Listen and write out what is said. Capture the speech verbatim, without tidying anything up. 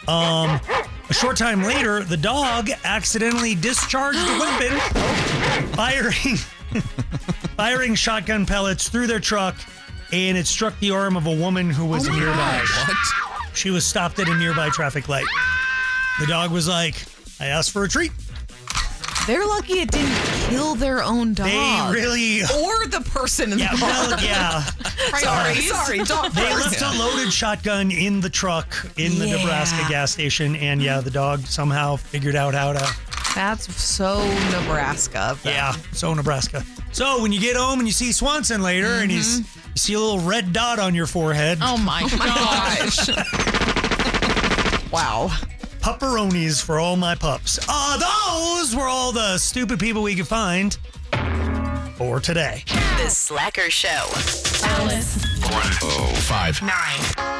Um, a short time later, the dog accidentally discharged a weapon, firing, firing shotgun pellets through their truck, and it struck the arm of a woman who was Oh my nearby. gosh. What? She was stopped at a nearby traffic light. The dog was like, I asked for a treat. They're lucky it didn't kill their own dog. They really... Or the person in Yeah, the well, car. yeah. Sorry, sorry, dog. They first. left a loaded shotgun in the truck in the Yeah. Nebraska gas station, and yeah, the dog somehow figured out how to... That's so Nebraska of them. Yeah, so Nebraska. So when you get home and you see Swanson later, mm-hmm. and he's, you see a little red dot on your forehead. Oh my gosh. Wow. Pupperonis for all my pups. Uh, those were all the stupid people we could find for today. The Slacker Show. Alice. one oh five Nine.